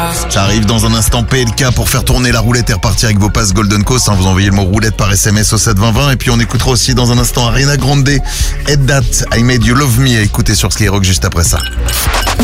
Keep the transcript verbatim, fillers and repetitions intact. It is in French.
Ça arrive dans un instant. P L K pour faire tourner la roulette et repartir avec vos passes Golden Coast. Hein, vous envoyez le mot roulette par S M S au sept vingt vingt. Et puis on écoutera aussi dans un instant Ariana Grande, Head That, I Made You Love Me. À écouter sur Skyrock juste après ça.